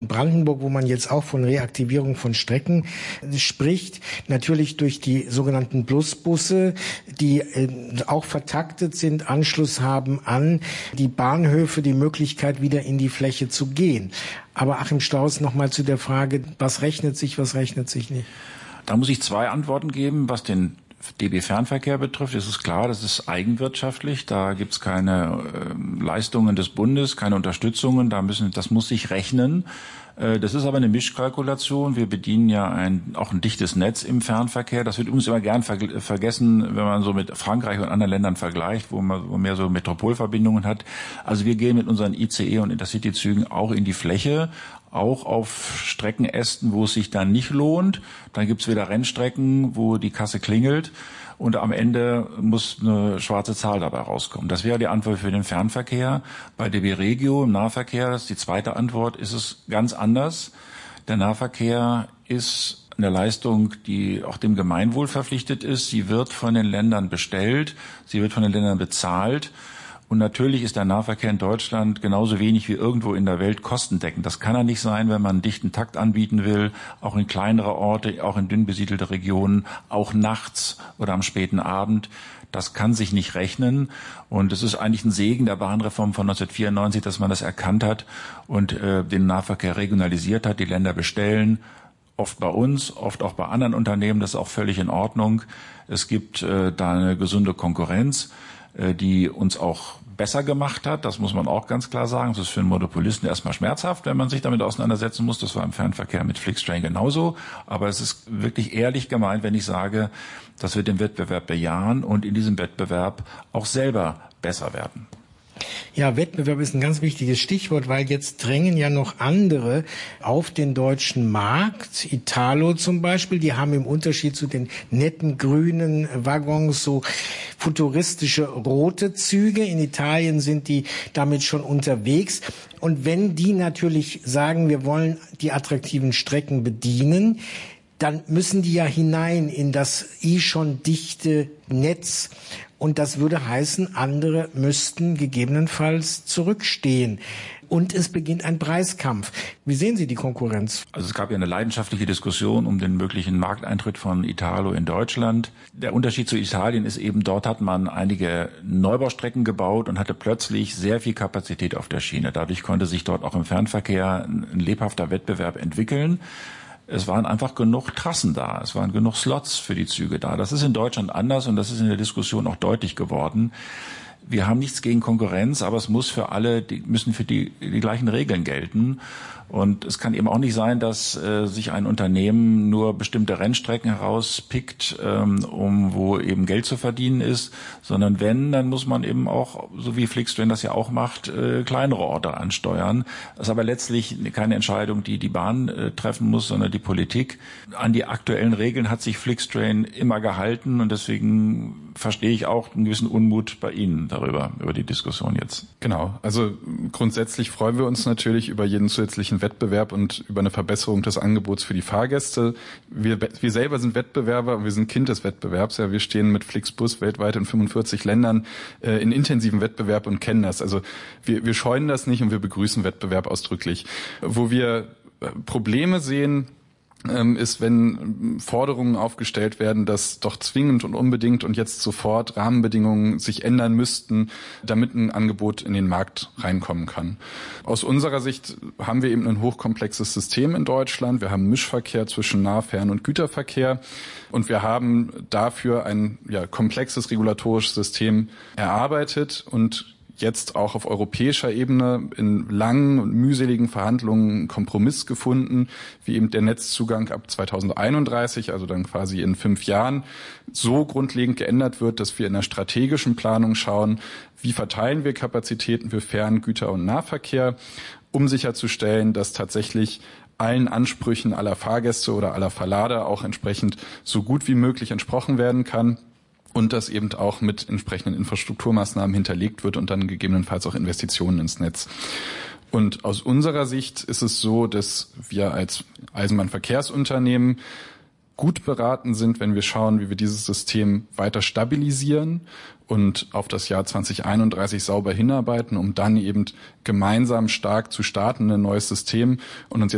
Brandenburg, wo man jetzt auch von Reaktivierung von Strecken spricht, natürlich durch die sogenannten Plusbusse, die auch vertaktet sind, Anschluss haben an die Bahnhöfe, die Möglichkeit, wieder in die Fläche zu gehen. Aber Achim Stauss, nochmal zu der Frage, was rechnet sich nicht? Da muss ich zwei Antworten geben, was den DB Fernverkehr betrifft. Es ist klar, das ist eigenwirtschaftlich. Da gibt es keine Leistungen des Bundes, keine Unterstützungen. Das muss sich rechnen. Das ist aber eine Mischkalkulation. Wir bedienen ja auch ein dichtes Netz im Fernverkehr. Das wird übrigens immer gern vergessen, wenn man so mit Frankreich und anderen Ländern vergleicht, wo man mehr so Metropolverbindungen hat. Also wir gehen mit unseren ICE und Intercity-Zügen auch in die Fläche, auch auf Streckenästen, wo es sich dann nicht lohnt. Dann gibt's wieder Rennstrecken, wo die Kasse klingelt. Und am Ende muss eine schwarze Zahl dabei rauskommen. Das wäre die Antwort für den Fernverkehr. Bei DB Regio im Nahverkehr, das ist die zweite Antwort, ist es ganz anders. Der Nahverkehr ist eine Leistung, die auch dem Gemeinwohl verpflichtet ist. Sie wird von den Ländern bestellt, sie wird von den Ländern bezahlt. Und natürlich ist der Nahverkehr in Deutschland genauso wenig wie irgendwo in der Welt kostendeckend. Das kann er nicht sein, wenn man einen dichten Takt anbieten will, auch in kleinere Orte, auch in dünn besiedelte Regionen, auch nachts oder am späten Abend. Das kann sich nicht rechnen. Und es ist eigentlich ein Segen der Bahnreform von 1994, dass man das erkannt hat und den Nahverkehr regionalisiert hat. Die Länder bestellen, oft bei uns, oft auch bei anderen Unternehmen. Das ist auch völlig in Ordnung. Es gibt da eine gesunde Konkurrenz, die uns auch besser gemacht hat. Das muss man auch ganz klar sagen. Das ist für einen Monopolisten erstmal schmerzhaft, wenn man sich damit auseinandersetzen muss. Das war im Fernverkehr mit Flixtrain genauso. Aber es ist wirklich ehrlich gemeint, wenn ich sage, dass wir den Wettbewerb bejahen und in diesem Wettbewerb auch selber besser werden. Ja, Wettbewerb ist ein ganz wichtiges Stichwort, weil jetzt drängen ja noch andere auf den deutschen Markt. Italo zum Beispiel, die haben im Unterschied zu den netten grünen Waggons so futuristische rote Züge. In Italien sind die damit schon unterwegs. Und wenn die natürlich sagen, wir wollen die attraktiven Strecken bedienen, dann müssen die ja hinein in das schon dichte Netz. Und das würde heißen, andere müssten gegebenenfalls zurückstehen. Und es beginnt ein Preiskampf. Wie sehen Sie die Konkurrenz? Also es gab ja eine leidenschaftliche Diskussion um den möglichen Markteintritt von Italo in Deutschland. Der Unterschied zu Italien ist eben, dort hat man einige Neubaustrecken gebaut und hatte plötzlich sehr viel Kapazität auf der Schiene. Dadurch konnte sich dort auch im Fernverkehr ein lebhafter Wettbewerb entwickeln. Es waren einfach genug Trassen da, es waren genug Slots für die Züge da. Das ist in Deutschland anders und das ist in der Diskussion auch deutlich geworden. Wir haben nichts gegen Konkurrenz, aber es muss für alle, müssen für die gleichen Regeln gelten. Und es kann eben auch nicht sein, dass sich ein Unternehmen nur bestimmte Rennstrecken herauspickt, wo eben Geld zu verdienen ist, sondern wenn, dann muss man eben auch, so wie Flixtrain das ja auch macht, kleinere Orte ansteuern. Das ist aber letztlich keine Entscheidung, die die Bahn treffen muss, sondern die Politik. An die aktuellen Regeln hat sich Flixtrain immer gehalten und deswegen verstehe ich auch einen gewissen Unmut bei Ihnen über die Diskussion jetzt. Genau, also grundsätzlich freuen wir uns natürlich über jeden zusätzlichen Wettbewerb und über eine Verbesserung des Angebots für die Fahrgäste. Wir selber sind Wettbewerber und wir sind Kind des Wettbewerbs. Ja, wir stehen mit Flixbus weltweit in 45 Ländern in intensiven Wettbewerb und kennen das. Also wir scheuen das nicht und wir begrüßen Wettbewerb ausdrücklich. Wo wir Probleme sehen, ist, wenn Forderungen aufgestellt werden, dass doch zwingend und unbedingt und jetzt sofort Rahmenbedingungen sich ändern müssten, damit ein Angebot in den Markt reinkommen kann. Aus unserer Sicht haben wir eben ein hochkomplexes System in Deutschland. Wir haben Mischverkehr zwischen Nahfern- und Güterverkehr und wir haben dafür ein komplexes regulatorisches System erarbeitet und jetzt auch auf europäischer Ebene in langen und mühseligen Verhandlungen einen Kompromiss gefunden, wie eben der Netzzugang ab 2031, also dann quasi in 5 Jahren, so grundlegend geändert wird, dass wir in der strategischen Planung schauen, wie verteilen wir Kapazitäten für Fern-, Güter- und Nahverkehr, um sicherzustellen, dass tatsächlich allen Ansprüchen aller Fahrgäste oder aller Verlader auch entsprechend so gut wie möglich entsprochen werden kann. Und das eben auch mit entsprechenden Infrastrukturmaßnahmen hinterlegt wird und dann gegebenenfalls auch Investitionen ins Netz. Und aus unserer Sicht ist es so, dass wir als Eisenbahnverkehrsunternehmen gut beraten sind, wenn wir schauen, wie wir dieses System weiter stabilisieren und auf das Jahr 2031 sauber hinarbeiten, um dann eben gemeinsam stark zu starten, ein neues System und uns